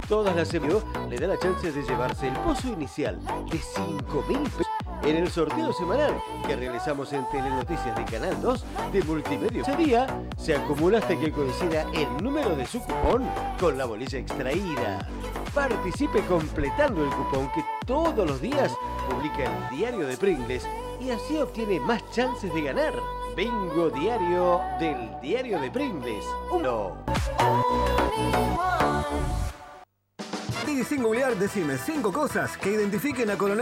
Todas las semanas le da la chance de llevarse el pozo inicial de 5.000 pesos en el sorteo semanal que realizamos en Telenoticias de Canal 2 de Multimedia. Ese día se acumula hasta que coincida el número de su cupón con la bolilla extraída. Participe completando el cupón que todos los días publica el diario de Pringles y así obtiene más chances de ganar. Bingo diario del diario de Pringles. 1. Y sin googlear, decime 5 cosas que identifiquen a Coronel